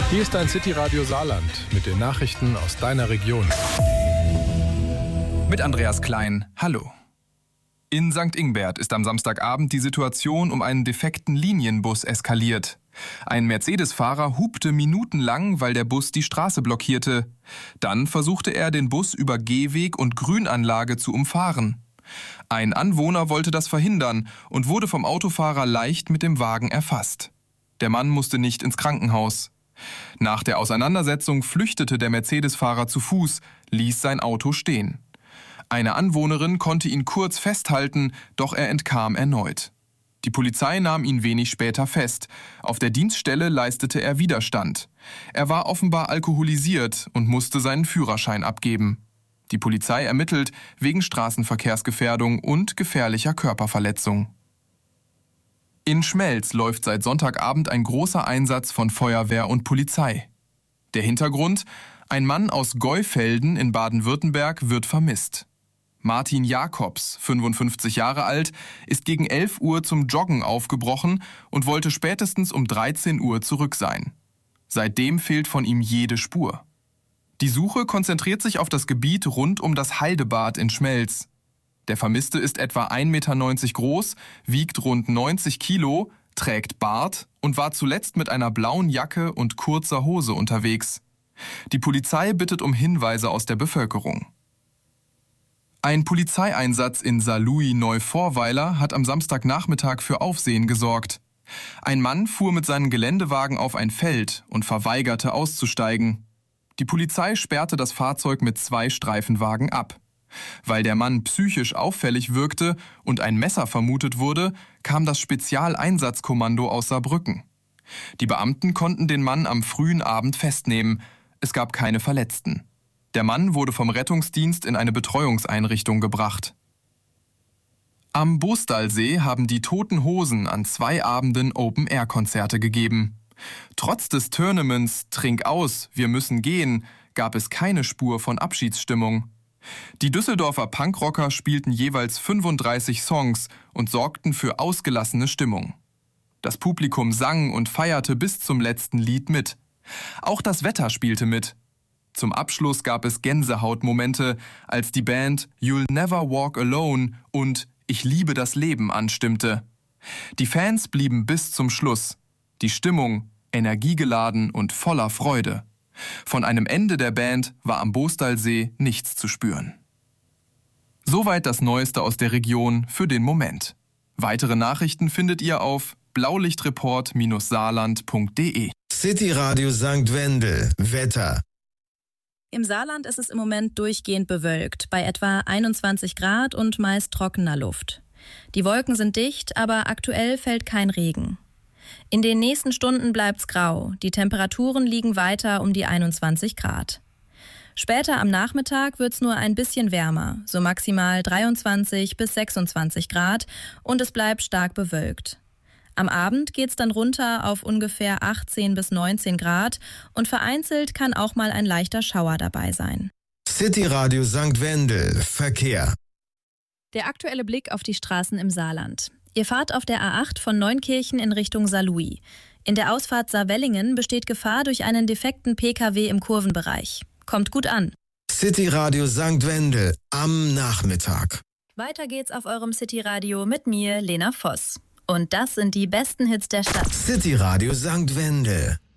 Hier ist dein City-Radio Saarland mit den Nachrichten aus deiner Region. Mit Andreas Klein, hallo. In St. Ingbert ist am Samstagabend die Situation um einen defekten Linienbus eskaliert. Ein Mercedes-Fahrer hupte minutenlang, weil der Bus die Straße blockierte. Dann versuchte er, den Bus über Gehweg und Grünanlage zu umfahren. Ein Anwohner wollte das verhindern und wurde vom Autofahrer leicht mit dem Wagen erfasst. Der Mann musste nicht ins Krankenhaus. Nach der Auseinandersetzung flüchtete der Mercedes-Fahrer zu Fuß, ließ sein Auto stehen. Eine Anwohnerin konnte ihn kurz festhalten, doch er entkam erneut. Die Polizei nahm ihn wenig später fest. Auf der Dienststelle leistete er Widerstand. Er war offenbar alkoholisiert und musste seinen Führerschein abgeben. Die Polizei ermittelt wegen Straßenverkehrsgefährdung und gefährlicher Körperverletzung. In Schmelz läuft seit Sonntagabend ein großer Einsatz von Feuerwehr und Polizei. Der Hintergrund: Ein Mann aus Geufelden in Baden-Württemberg wird vermisst. Martin Jakobs, 55 Jahre alt, ist gegen 11 Uhr zum Joggen aufgebrochen und wollte spätestens um 13 Uhr zurück sein. Seitdem fehlt von ihm jede Spur. Die Suche konzentriert sich auf das Gebiet rund um das Heidebad in Schmelz. Der Vermisste ist etwa 1,90 Meter groß, wiegt rund 90 Kilo, trägt Bart und war zuletzt mit einer blauen Jacke und kurzer Hose unterwegs. Die Polizei bittet um Hinweise aus der Bevölkerung. Ein Polizeieinsatz in Saarlouis-Neuvorweiler hat am Samstagnachmittag für Aufsehen gesorgt. Ein Mann fuhr mit seinem Geländewagen auf ein Feld und verweigerte auszusteigen. Die Polizei sperrte das Fahrzeug mit 2 Streifenwagen ab. Weil der Mann psychisch auffällig wirkte und ein Messer vermutet wurde, kam das Spezialeinsatzkommando aus Saarbrücken. Die Beamten konnten den Mann am frühen Abend festnehmen. Es gab keine Verletzten. Der Mann wurde vom Rettungsdienst in eine Betreuungseinrichtung gebracht. Am Bostalsee haben die Toten Hosen an 2 Abenden Open-Air-Konzerte gegeben. Trotz des Tournaments »Trink aus, wir müssen gehen« gab es keine Spur von Abschiedsstimmung. Die Düsseldorfer Punkrocker spielten jeweils 35 Songs und sorgten für ausgelassene Stimmung. Das Publikum sang und feierte bis zum letzten Lied mit. Auch das Wetter spielte mit. Zum Abschluss gab es Gänsehautmomente, als die Band »You'll Never Walk Alone« und »Ich liebe das Leben« anstimmte. Die Fans blieben bis zum Schluss. Die Stimmung energiegeladen und voller Freude. Von einem Ende der Band war am Bostalsee nichts zu spüren. Soweit das Neueste aus der Region für den Moment. Weitere Nachrichten findet ihr auf blaulichtreport-saarland.de. City Radio St. Wendel. Wetter. Im Saarland ist es im Moment durchgehend bewölkt, bei etwa 21 Grad und meist trockener Luft. Die Wolken sind dicht, aber aktuell fällt kein Regen. In den nächsten Stunden bleibt's grau. Die Temperaturen liegen weiter um die 21 Grad. Später am Nachmittag wird's nur ein bisschen wärmer, so maximal 23 bis 26 Grad, und es bleibt stark bewölkt. Am Abend geht's dann runter auf ungefähr 18 bis 19 Grad und vereinzelt kann auch mal ein leichter Schauer dabei sein. City Radio St. Wendel. Verkehr. Der aktuelle Blick auf die Straßen im Saarland. Ihr fahrt auf der A8 von Neunkirchen in Richtung Saarlouis. In der Ausfahrt Saarwellingen besteht Gefahr durch einen defekten Pkw im Kurvenbereich. Kommt gut an. City Radio St. Wendel am Nachmittag. Weiter geht's auf eurem City Radio mit mir, Lena Voss. Und das sind die besten Hits der Stadt. City Radio St. Wendel.